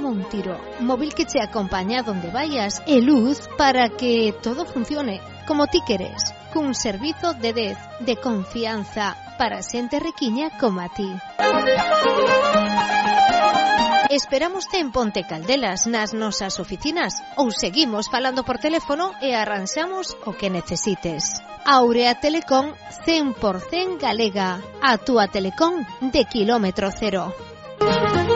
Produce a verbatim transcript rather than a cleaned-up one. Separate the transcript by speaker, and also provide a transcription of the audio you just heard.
Speaker 1: como un tiro. Móvil que te acompaña donde vayas e luz para que todo funcione como ti queres. Cun servizo de dez de confianza para xente riquiña como a ti. Esperámoste en Ponte Caldelas, nas nosas oficinas, ou seguimos falando por teléfono e arranxamos o que necesites. Aurea Telecom cen por cen galega, a túa telecom de kilómetro cero.